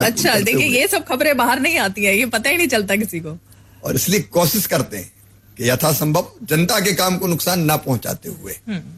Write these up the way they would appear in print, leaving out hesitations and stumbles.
अच्छा, देखिए ये सब खबरें बाहर नहीं आती है, ये पता ही नहीं चलता किसी को, और इसलिए कोशिश करते हैं कि यथासंभव जनता के काम को नुकसान ना पहुंचाते हुए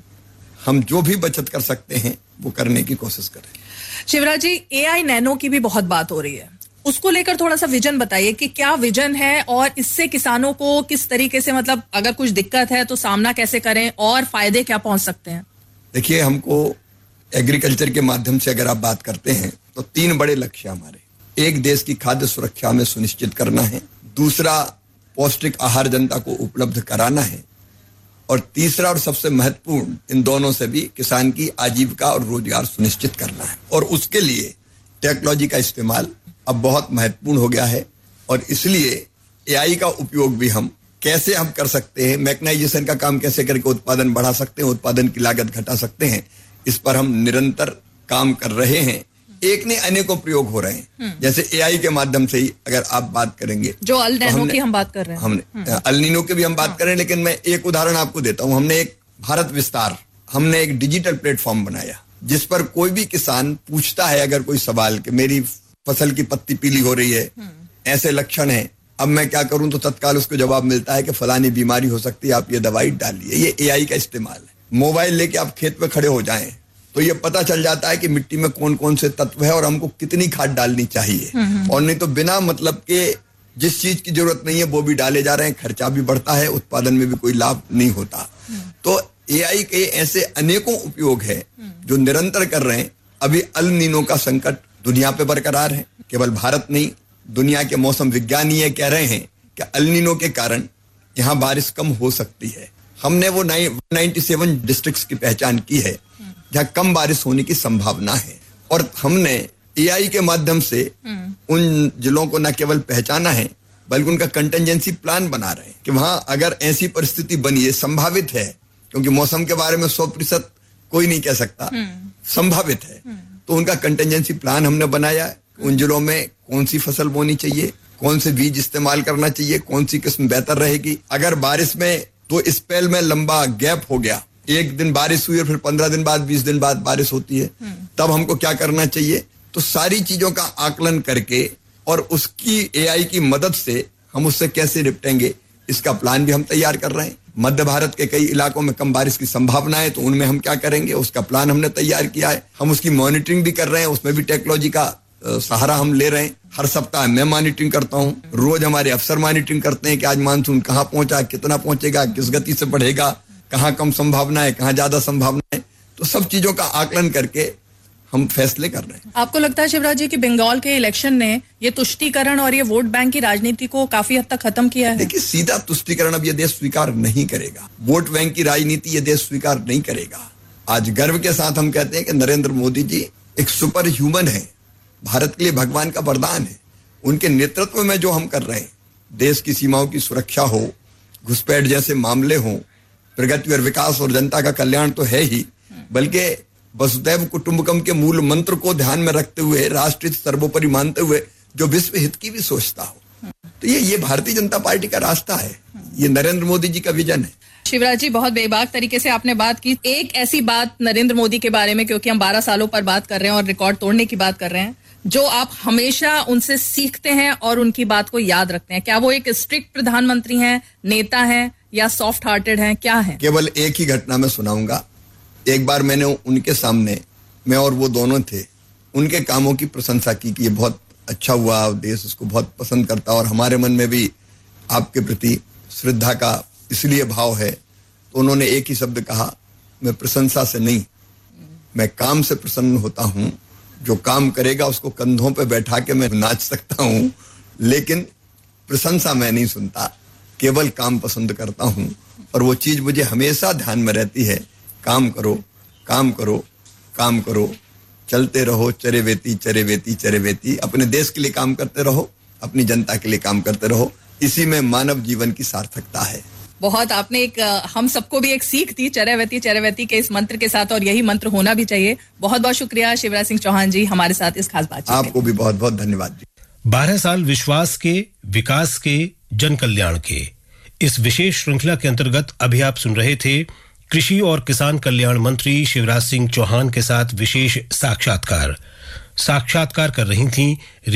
हम जो भी बचत कर सकते हैं वो करने की कोशिश करें। शिवराज जी, एआई नैनो की भी बहुत बात हो रही है, उसको लेकर थोड़ा सा विजन बताइए कि क्या विजन है और इससे किसानों को किस तरीके से, मतलब अगर कुछ दिक्कत है तो सामना कैसे करें और फायदे क्या पहुंच सकते हैं? देखिए, हमको एग्रीकल्चर के माध्यम से अगर आप बात करते हैं तो 3 बड़े लक्ष्य हमारे, एक देश की खाद्य सुरक्षा में सुनिश्चित करना है, दूसरा पौष्टिक आहार जनता को उपलब्ध कराना है, और तीसरा और सबसे महत्वपूर्ण, इन दोनों से भी किसान की आजीविका और रोजगार सुनिश्चित करना है। और उसके लिए टेक्नोलॉजी का इस्तेमाल अब बहुत महत्वपूर्ण हो गया है, और इसलिए एआई का उपयोग भी हम कैसे कर सकते हैं, मैकेनाइजेशन का काम कैसे करके उत्पादन बढ़ा सकते हैं, उत्पादन की लागत घटा सकते हैं, इस पर हम निरंतर काम कर रहे हैं। एक ने अनेकों प्रयोग हो रहे हैं, जैसे एआई के माध्यम से ही अगर आप बात करेंगे, जो अल नैनो की हम बात कर रहे हैं, हमने अल नीनो की भी हम बात कर रहे हैं, लेकिन मैं एक उदाहरण आपको देता हूं। हमने एक भारत विस्तार, हमने एक डिजिटल प्लेटफॉर्म बनाया जिस पर कोई भी किसान पूछता है अगर कोई सवाल कि मेरी फसल की पत्ती पीली हो रही है, ऐसे लक्षण है, अब मैं क्या करूं, तो तत्काल उसको जवाब मिलता है कि फलानी बीमारी हो सकती है, आप ये दवाई डालिए। ये एआई का इस्तेमाल है। मोबाइल लेके आप खेत पे खड़े हो जाएं तो ये पता चल जाता है कि मिट्टी में कौन कौन से तत्व है और हमको कितनी खाद डालनी चाहिए, और नहीं तो बिना मतलब के जिस चीज की जरूरत नहीं है वो भी डाले जा रहे हैं, खर्चा भी बढ़ता है, उत्पादन में भी कोई लाभ नहीं होता। तो एआई के ऐसे अनेकों उपयोग है जो निरंतर कर रहे हैं। अभी अल नीनो का संकट दुनिया पे बरकरार है, केवल भारत नहीं, दुनिया के मौसम विज्ञानी ये कह रहे हैं कि अल नीनो के कारण यहाँ बारिश कम हो सकती है। हमने वो 97 डिस्ट्रिक्ट्स की पहचान की है जहाँ कम बारिश होने की संभावना है, और हमने एआई के माध्यम से उन जिलों को न केवल पहचाना है बल्कि उनका कंटिजेंसी प्लान बना रहे हैं कि वहां अगर ऐसी परिस्थिति बनी है, संभावित है, क्योंकि मौसम के बारे में 100% कोई नहीं कह सकता, संभावित है, तो उनका कंटिजेंसी प्लान हमने बनाया है। उन जिलों में कौन सी फसल बोनी चाहिए, कौन से बीज इस्तेमाल करना चाहिए, कौन सी किस्म बेहतर रहेगी। अगर बारिश में तो स्पेल में लंबा गैप हो गया, एक दिन बारिश हुई और फिर 15 दिन बाद 20 दिन बाद बारिश होती है, तब हमको क्या करना चाहिए। तो सारी चीजों का आकलन करके और उसकी एआई की मदद से हम उससे कैसे निपटेंगे, इसका प्लान भी हम तैयार कर रहे हैं। मध्य भारत के कई इलाकों में कम बारिश की संभावना है, तो उनमें हम क्या करेंगे, उसका प्लान हमने तैयार किया है। हम उसकी मॉनिटरिंग भी कर रहे हैं, उसमें भी टेक्नोलॉजी का सहारा हम ले रहे हैं। हर सप्ताह मैं मॉनिटरिंग करता हूँ, रोज हमारे अफसर मॉनिटरिंग करते हैं कि आज मानसून कहाँ पहुंचा, कितना पहुंचेगा, किस गति से बढ़ेगा, कहाँ कम संभावना है, कहाँ ज्यादा संभावना है। तो सब चीजों का आकलन करके हम फैसले कर रहे हैं। आपको लगता है शिवराज जी कि बंगाल के इलेक्शन ने ये तुष्टीकरण और ये वोट बैंक की राजनीति को काफी हद तक खत्म किया है? देखिए, सीधा तुष्टीकरण अब ये देश स्वीकार नहीं करेगा, वोट बैंक की राजनीति ये देश स्वीकार नहीं करेगा। आज गर्व के साथ हम कहते हैं कि नरेंद्र मोदी जी एक सुपर ह्यूमन है, भारत के लिए भगवान का वरदान है। उनके नेतृत्व में जो हम कर रहे हैं, देश की सीमाओं की सुरक्षा हो, घुसपैठ जैसे मामले हो, प्रगति और विकास और जनता का कल्याण तो है ही, बल्कि वसुधैव कुटुंबकम के मूल मंत्र को ध्यान में रखते हुए, राष्ट्र सर्वोपरि मानते हुए जो विश्व हित की भी सोचता हो, तो ये भारतीय जनता पार्टी का रास्ता है, ये नरेंद्र मोदी जी का विजन है। शिवराज जी, बहुत बेबाक तरीके से आपने बात की। एक ऐसी बात नरेंद्र मोदी के बारे में, क्योंकि हम 12 सालों पर बात कर रहे हैं और रिकॉर्ड तोड़ने की बात कर रहे हैं, जो आप हमेशा उनसे सीखते हैं और उनकी बात को याद रखते हैं, क्या वो एक स्ट्रिक्ट प्रधानमंत्री हैं, नेता हैं, या सॉफ्ट हार्टेड हैं, क्या है? केवल एक ही घटना मैं सुनाऊंगा। एक बार मैंने उनके सामने, मैं और वो दोनों थे, उनके कामों की प्रशंसा की कि ये बहुत अच्छा हुआ, देश उसको बहुत पसंद करता, और हमारे मन में भी आपके प्रति श्रद्धा का इसलिए भाव है। तो उन्होंने एक ही शब्द कहा, मैं प्रशंसा से नहीं, मैं काम से प्रसन्न होता हूं। जो काम करेगा उसको कंधों पे बैठा के मैं नाच सकता हूं, लेकिन प्रशंसा मैं नहीं सुनता, केवल काम पसंद करता हूं। और वो चीज मुझे हमेशा ध्यान में रहती है, काम करो, काम करो, काम करो, चलते रहो, चरे वेती चरे वेती चरे वेती। अपने देश के लिए काम करते रहो, अपनी जनता के लिए काम करते रहो, इसी में मानव जीवन की सार्थकता है। बहुत आपने एक हम सबको भी एक सीख दी चरैवेती के इस मंत्र के साथ, और यही मंत्र होना भी चाहिए। बहुत बहुत शुक्रिया शिवराज सिंह चौहान जी हमारे साथ इस खास बातचीत। आपको भी बहुत बहुत धन्यवाद जी। 12 साल विश्वास के, विकास के, जन कल्याण के, इस विशेष श्रृंखला के अंतर्गत अभी आप सुन रहे थे कृषि और किसान कल्याण मंत्री शिवराज सिंह चौहान के साथ विशेष साक्षात्कार कर रही थी